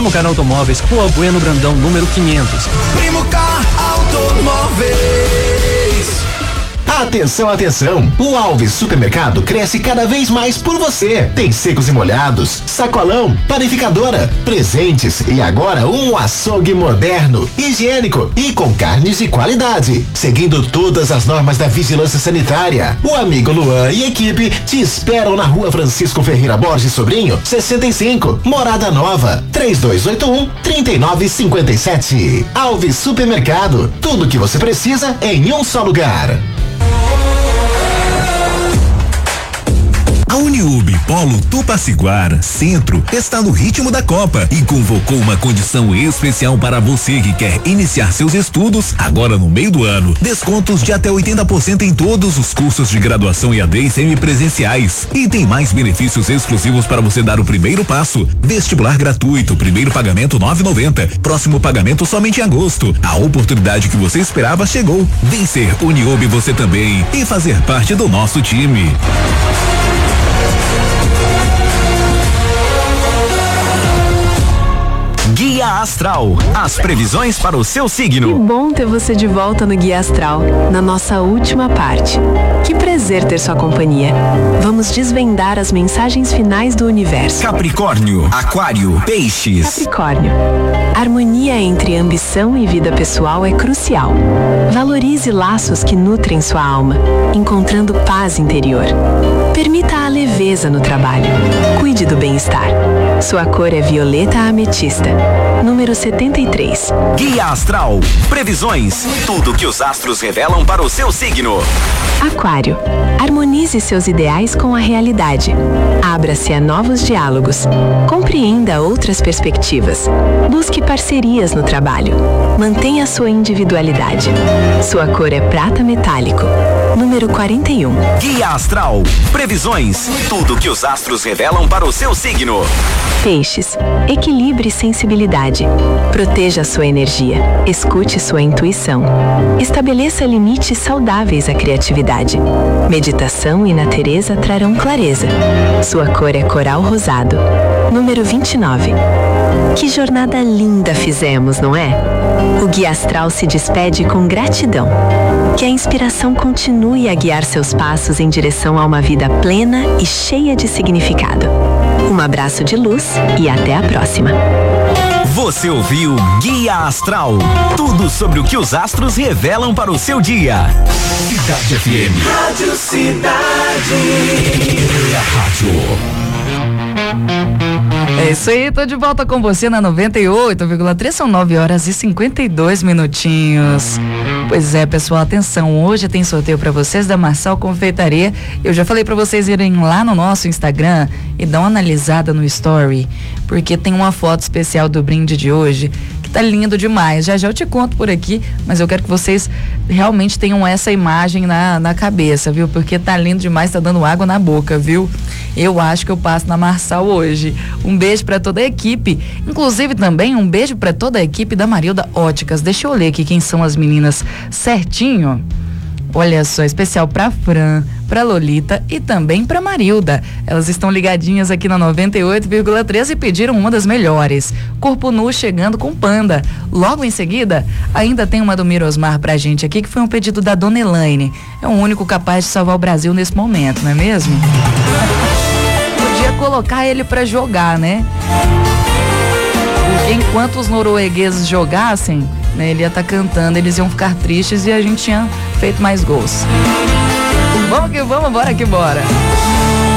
Primo Car Automóveis, Rua Bueno Brandão, número 500. Primo Car Automóveis. Atenção, atenção! O Alves Supermercado cresce cada vez mais por você. Tem secos e molhados, sacolão, panificadora, presentes e agora um açougue moderno, higiênico e com carnes de qualidade, seguindo todas as normas da vigilância sanitária. O amigo Luan e equipe te esperam na Rua Francisco Ferreira Borges Sobrinho, 65, Morada Nova, 3281-3957. Alves Supermercado, tudo que você precisa em um só lugar. A Uniub Polo Tupaciguara Centro está no ritmo da Copa e convocou uma condição especial para você que quer iniciar seus estudos agora no meio do ano. Descontos de até 80% em todos os cursos de graduação EAD e semipresenciais. E tem mais benefícios exclusivos para você dar o primeiro passo. Vestibular gratuito, primeiro pagamento 9,90, próximo pagamento somente em agosto. A oportunidade que você esperava chegou. Vem ser Uniub você também e fazer parte do nosso time. Guia Astral, as previsões para o seu signo. Que bom ter você de volta no Guia Astral, na nossa última parte. Que prazer ter sua companhia. Vamos desvendar as mensagens finais do universo. Capricórnio, Aquário, Peixes. Capricórnio. Harmonia entre ambição e vida pessoal é crucial. Valorize laços que nutrem sua alma, encontrando paz interior. Permita a leveza no trabalho. Cuide do bem-estar. Sua cor é violeta ametista. Número 73. Guia Astral. Previsões. Tudo que os astros revelam para o seu signo. Aquário. Harmonize seus ideais com a realidade. Abra-se a novos diálogos. Compreenda outras perspectivas. Busque parcerias no trabalho. Mantenha sua individualidade. Sua cor é prata metálico. Número 41. Guia Astral. Previsões. Tudo que os astros revelam para o seu signo. Peixes. Equilibre sensibilidade. Proteja sua energia. Escute sua intuição. Estabeleça limites saudáveis à criatividade. Meditação e natureza trarão clareza. Sua cor é coral rosado. Número 29. Que jornada linda fizemos, não é? O Guia Astral se despede com gratidão. Que a inspiração continue a guiar seus passos em direção a uma vida plena e cheia de significado. Um abraço de luz e até a próxima. Você ouviu Guia Astral. Tudo sobre o que os astros revelam para o seu dia. Cidade FM. Rádio Cidade. É isso aí, tô de volta com você na 98,3, são 9h52. Pois é, pessoal, atenção, hoje tem sorteio pra vocês da Marçal Confeitaria. Eu já falei pra vocês irem lá no nosso Instagram e dar uma analisada no story, porque tem uma foto especial do brinde de hoje que tá lindo demais. Já eu te conto por aqui, mas eu quero que vocês realmente tenham essa imagem na cabeça, viu? Porque tá lindo demais, tá dando água na boca, viu? Eu acho que eu passo na Marçal hoje. Um beijo pra toda a equipe, inclusive também um beijo pra toda a equipe da Marilda Óticas. Deixa eu ler aqui quem são as meninas certinho. Olha só, especial pra Fran, pra Lolita e também pra Marilda. Elas estão ligadinhas aqui na 98,3 e pediram uma das melhores. Corpo nu chegando com Panda. Logo em seguida, ainda tem uma do Mirosmar pra gente aqui, que foi um pedido da Dona Elaine. É o único capaz de salvar o Brasil nesse momento, não é mesmo? Podia colocar ele pra jogar, né? Porque enquanto os noruegueses jogassem, né, ele ia estar cantando, eles iam ficar tristes e a gente tinha feito mais gols. Vamos que vamos, bora que bora.